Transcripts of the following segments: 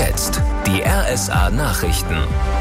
jetzt die RSA Nachrichten.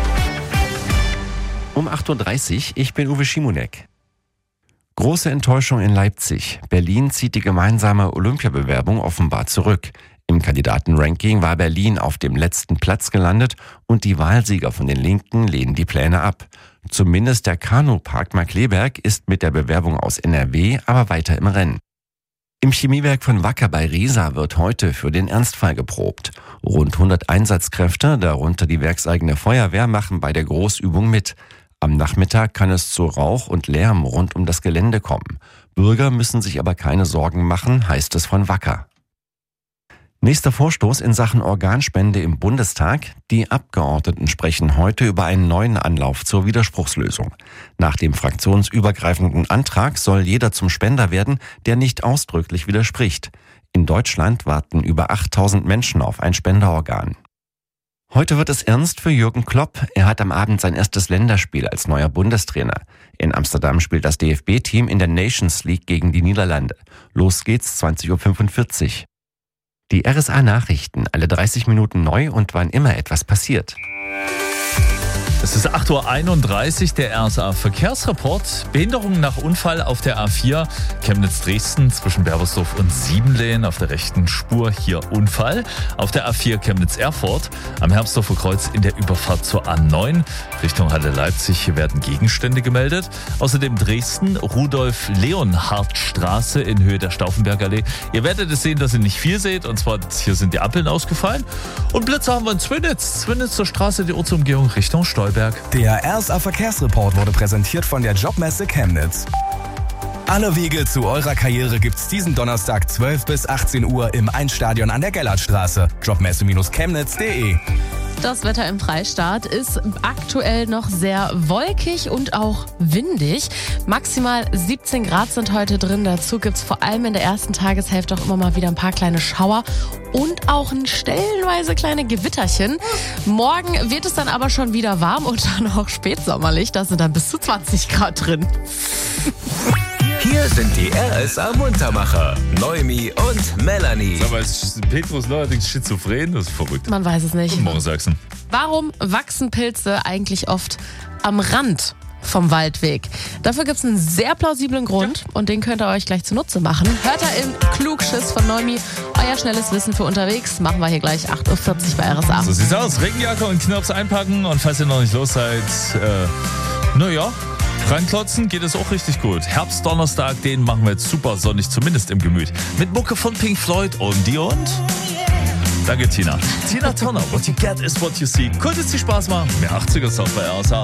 Um 8.30 Uhr, ich bin Uwe Schimonek. Große Enttäuschung in Leipzig. Berlin zieht die gemeinsame Olympiabewerbung offenbar zurück. Im Kandidatenranking war Berlin auf dem letzten Platz gelandet und die Wahlsieger von den Linken lehnen die Pläne ab. Zumindest der Kanupark Markkleeberg ist mit der Bewerbung aus NRW aber weiter im Rennen. Im Chemiewerk von Wacker bei Riesa wird heute für den Ernstfall geprobt. Rund 100 Einsatzkräfte, darunter die werkseigene Feuerwehr, machen bei der Großübung mit. Am Nachmittag kann es zu Rauch und Lärm rund um das Gelände kommen. Bürger müssen sich aber keine Sorgen machen, heißt es von Wacker. Nächster Vorstoß in Sachen Organspende im Bundestag. Die Abgeordneten sprechen heute über einen neuen Anlauf zur Widerspruchslösung. Nach dem fraktionsübergreifenden Antrag soll jeder zum Spender werden, der nicht ausdrücklich widerspricht. In Deutschland warten über 8000 Menschen auf ein Spenderorgan. Heute wird es ernst für Jürgen Klopp. Er hat am Abend sein erstes Länderspiel als neuer Bundestrainer. In Amsterdam spielt das DFB-Team in der Nations League gegen die Niederlande. Los geht's 20.45 Uhr. Die RSA-Nachrichten, alle 30 Minuten neu und wann immer etwas passiert. Es ist 8.31 Uhr, der RSA-Verkehrsreport. Behinderungen nach Unfall auf der A4 Chemnitz-Dresden zwischen Berbersdorf und Siebenlehen auf der rechten Spur. Hier Unfall. Auf der A4 Chemnitz-Erfurt am Hermsdorfer Kreuz in der Überfahrt zur A9 Richtung Halle Leipzig werden Gegenstände gemeldet. Außerdem Dresden, Rudolf-Leonhardt-Straße in Höhe der Stauffenbergallee. Ihr werdet es sehen, dass ihr nicht viel seht. Und zwar hier sind die Ampeln ausgefallen. Und Blitze haben wir in Zwinitz. Zwinitzer Straße, die Ortsumgehung Richtung Stolberg. Der RSA-Verkehrsreport wurde präsentiert von der Jobmesse Chemnitz. Alle Wege zu eurer Karriere gibt's diesen Donnerstag 12 bis 18 Uhr im Einstadion an der Gellertstraße. Jobmesse-chemnitz.de. Das Wetter im Freistaat ist aktuell noch sehr wolkig und auch windig. Maximal 17 Grad sind heute drin. Dazu gibt's vor allem in der ersten Tageshälfte auch immer mal wieder ein paar kleine Schauer und auch stellenweise kleine Gewitterchen. Morgen wird es dann aber schon wieder warm und dann auch spätsommerlich. Da sind dann bis zu 20 Grad drin. Hier sind die RSA-Muntermacher, Noemi und Melanie. Aber ist Petrus neuerdings schizophren? Das ist verrückt. Man weiß es nicht. Guten Morgen, Sachsen. Warum wachsen Pilze eigentlich oft am Rand vom Waldweg? Dafür gibt es einen sehr plausiblen Grund und den könnt ihr euch gleich zunutze machen. Hört ihr im Klugschiss von Noemi. Euer schnelles Wissen für unterwegs machen wir hier gleich 8.40 Uhr bei RSA. So sieht's aus. Regenjacke und Knirps einpacken und falls ihr noch nicht los seid, reinklotzen geht es auch richtig gut. Herbstdonnerstag, den machen wir jetzt super sonnig, zumindest im Gemüt. Mit Mucke von Pink Floyd und die und? Danke, Tina. Tina Turner, what you get is what you see. Cool, dass die Spaß machen. Mehr 80er Sound bei RSA.